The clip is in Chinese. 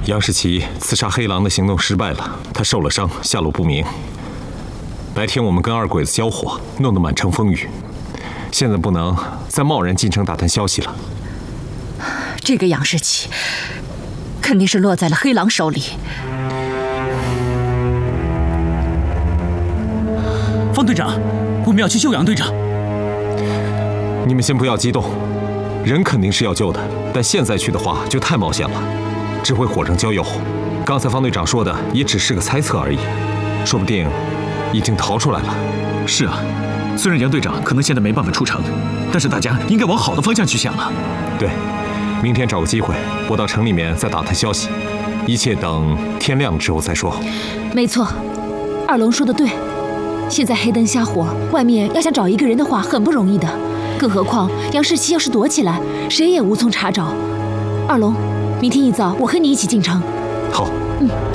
杨士奇刺杀黑狼的行动失败了，他受了伤，下落不明。白天我们跟二鬼子交火，弄得满城风雨，现在不能再贸然进城打探消息了。 这个杨士奇，肯定是落在了黑狼手里。 方队长，我们要去救杨队长。 你们先不要激动，人肯定是要救的，但现在去的话就太冒险了，只会火上浇油。刚才方队长说的也只是个猜测而已，说不定已经逃出来了。 是啊，虽然杨队长可能现在没办法出城，但是大家应该往好的方向去想啊。 对，明天找个机会，我到城里面再打探消息，一切等天亮之后再说。 没错，二龙说的对，现在黑灯瞎火，外面要想找一个人的话很不容易的，更何况杨士奇要是躲起来，谁也无从查找。二龙，明天一早我和你一起进城。 好。